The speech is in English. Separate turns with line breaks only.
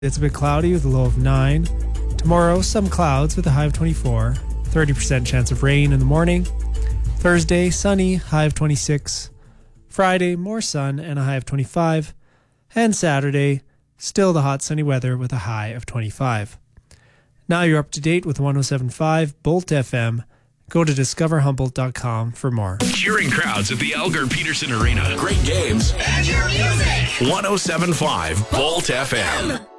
It's a bit cloudy with a low of 9. Tomorrow, some clouds with a high of 24. 30% chance of rain in the morning. Thursday, sunny, high of 26. Friday, more sun and a high of 25. And Saturday, still the hot sunny weather with a high of 25. Now you're up to date with 107.5 Bolt FM. Go to discoverhumboldt.com for more.
Cheering crowds at the Elgar Peterson Arena.
Great games.
And your music. 107.5 Bolt FM.